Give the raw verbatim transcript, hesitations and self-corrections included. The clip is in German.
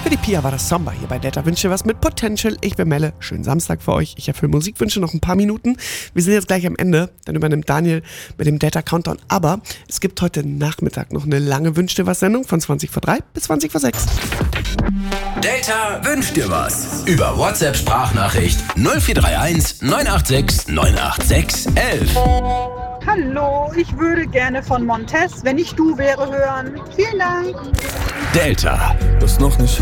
Für die Pia war das Samba hier bei Delta Wünsche was mit Potential. Ich bin Melle. Schönen Samstag für euch. Ich erfülle Musikwünsche noch ein paar Minuten. Wir sind jetzt gleich am Ende. Dann übernimmt Daniel mit dem Delta Countdown. Aber es gibt heute Nachmittag noch eine lange Wünsch dir was Sendung von zwanzig vor drei bis zwanzig vor sechs. Delta wünscht dir was. Über WhatsApp Sprachnachricht null vier drei eins neun acht sechs neun acht sechs elf. Hallo, ich würde gerne von Montez, wenn ich du wäre, hören. Vielen Dank. Delta. Das noch nicht.